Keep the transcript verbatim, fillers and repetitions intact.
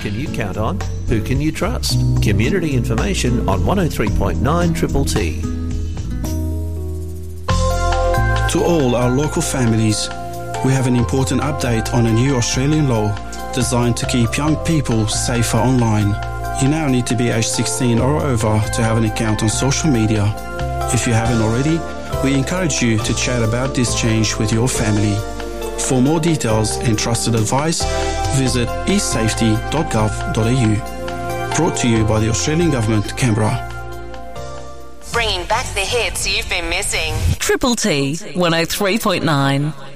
can you count on? Who can you trust? Community information on one oh three point nine Triple T. To all our local families, we have an important update on a new Australian law designed to keep young people safer online. You now need to be age sixteen or over to have an account on social media. If you haven't already, we encourage you to chat about this change with your family. For more details and trusted advice, visit e safety dot gov dot a u. Brought to you by the Australian Government, Canberra. Bringing back the hits you've been missing. Triple T, one oh three point nine.